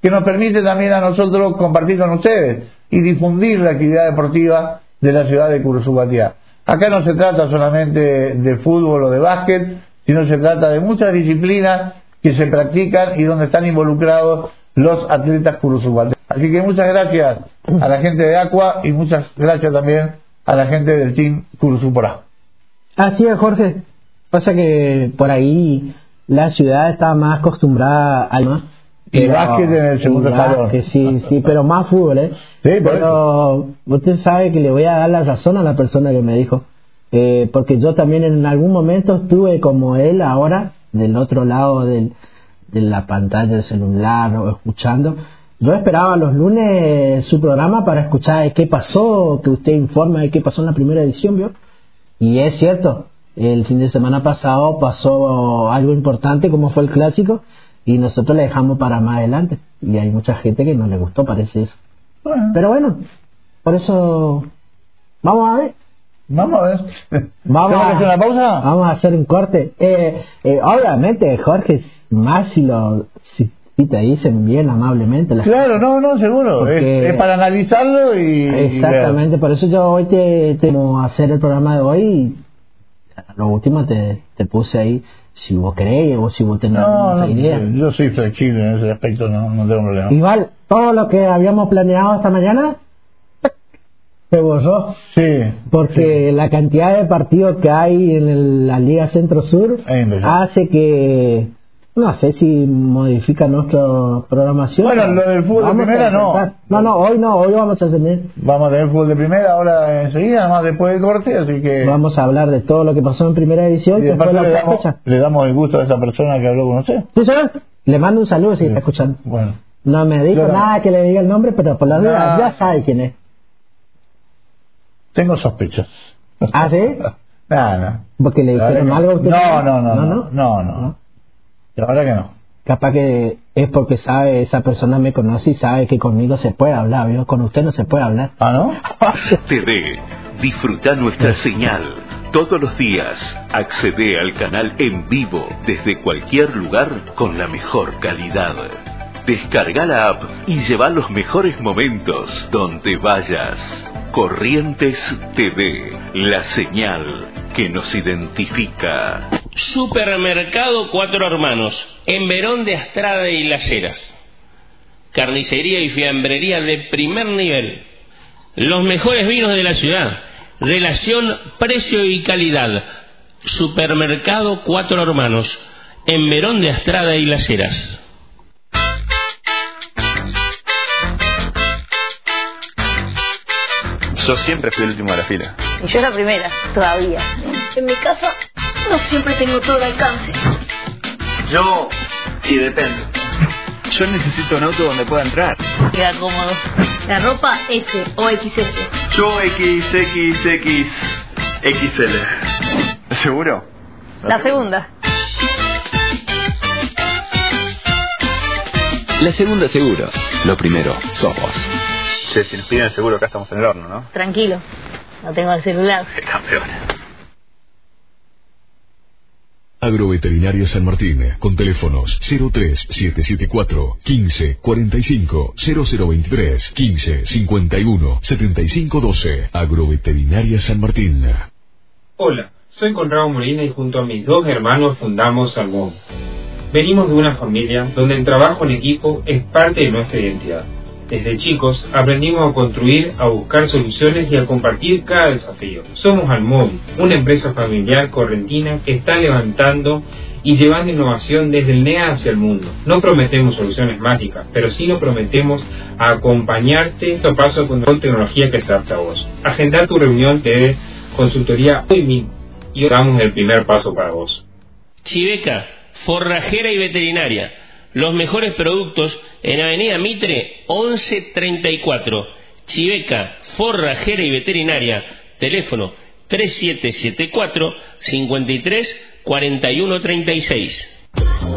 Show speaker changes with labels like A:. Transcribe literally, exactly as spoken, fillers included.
A: que nos permite también a nosotros compartir con ustedes y difundir la actividad deportiva de la ciudad de Curuzubatiá. Acá no se trata solamente de fútbol o de básquet, sino se trata de muchas disciplinas que se practican y donde están involucrados los atletas curuzubatianos. Así que muchas gracias a la gente de Aqua y muchas gracias también a la gente del Team Curuzuporá.
B: Así es, Jorge. Pasa que por ahí la ciudad está más acostumbrada al más.
A: Y pero, básquet en el segundo escalón.
B: Sí, sí, pero más fútbol, ¿eh?
A: Sí, por
B: pero
A: eso.
B: Usted sabe que le voy a dar la razón a la persona que me dijo. Eh, porque yo también en algún momento estuve como él ahora, del otro lado del, de la pantalla del celular o escuchando. Yo esperaba los lunes su programa para escuchar de qué pasó, que usted informe de qué pasó en la primera edición, ¿vio? Y es cierto, el fin de semana pasado pasó algo importante como fue el clásico y nosotros le dejamos para más adelante. Y hay mucha gente que no le gustó, parece eso. Bueno. Pero bueno, por eso vamos a ver.
A: Vamos a ver.
B: Vamos a
A: hacer una pausa.
B: Vamos a hacer un corte. Eh, eh, obviamente, Jorge, más si lo si, si te dicen bien amablemente. Las
A: claro, cosas. no, no, seguro. Es, es para analizarlo y.
B: Exactamente, y por eso yo hoy te, te vamos a hacer el programa de hoy. Y lo último te, te puse ahí. Si vos querés o si vos tenés
A: no,
B: otra
A: no,
B: idea.
A: Yo soy flexible en ese aspecto, no, no tengo problema.
B: Igual, todo lo que habíamos planeado esta mañana se borró.
A: Sí.
B: Porque sí. La cantidad de partidos que hay en el, la Liga Centro Sur hace que, no sé si modifica nuestra programación.
A: Bueno, lo del fútbol de primera no.
B: No, no, hoy no, hoy vamos a tener.
A: Vamos a tener fútbol de primera ahora enseguida, además después del corte, así que.
B: Vamos a hablar de todo lo que pasó en primera división.
A: Y después le damos, le damos el gusto a esa persona que habló con usted.
B: Sí, señor. Le mando un saludo si sí. Está escuchando.
A: Bueno.
B: No me dijo claro. nada que le diga el nombre, pero por la duda nah. ya sabe quién es.
A: Tengo sospechas.
B: ¿Ah, sí?
A: Nada, no.
B: ¿Porque le dijeron algo a usted?
A: No, no, no, no, no, no, no, no. La verdad que no.
B: Capaz que es porque sabe, esa persona me conoce y sabe que conmigo se puede hablar, ¿vio? Con usted no se puede hablar.
A: ¿Ah, no?
C: T V, disfruta nuestra señal. Todos los días, accede al canal en vivo desde cualquier lugar con la mejor calidad. Descarga la app y lleva los mejores momentos donde vayas. Corrientes T V, la señal que nos identifica.
D: Supermercado Cuatro Hermanos, en Verón de Astrada y Las Heras. Carnicería y fiambrería de primer nivel. Los mejores vinos de la ciudad. Relación precio y calidad. Supermercado Cuatro Hermanos, en Verón de Astrada y Las Heras.
E: Yo siempre fui el último de la fila.
F: Y yo la primera, todavía. En mi casa no siempre tengo todo al alcance.
E: Yo, y depende. Yo necesito un auto donde pueda entrar.
F: Queda cómodo. La ropa S o equis ese.
E: Yo X, X, X, equis ele. ¿Seguro?
F: La segunda.
G: La segunda seguro. Lo primero, sos vos.
E: Che, si nos piden el seguro acá estamos en el horno, ¿no?
F: Tranquilo, no tengo el celular.
E: ¡Qué campeón!
H: Agroveterinaria San Martín, con teléfonos cero tres siete siete cuatro, quince, cuarenta y cinco, cero cero veintitrés, quince, cincuenta y uno, setenta y cinco doce. Agroveterinaria San Martín.
I: Hola, soy Conrado Molina y junto a mis dos hermanos fundamos Salmón. Venimos de una familia donde el trabajo en equipo es parte de nuestra identidad. Desde chicos aprendimos a construir, a buscar soluciones y a compartir cada desafío. Somos Almóvil, una empresa familiar correntina que está levantando y llevando innovación desde el N E A hacia el mundo. No prometemos soluciones mágicas, pero sí nos prometemos a acompañarte paso a paso con tecnología que se adapta a vos. Agenda tu reunión de consultoría hoy mismo y damos el primer paso para vos.
D: Chiveca, forrajera y veterinaria. Los mejores productos en Avenida Mitre once treinta y cuatro. Chiveca, forrajera y veterinaria. Teléfono tres siete siete cuatro, cincuenta y tres, cuarenta y uno treinta y seis.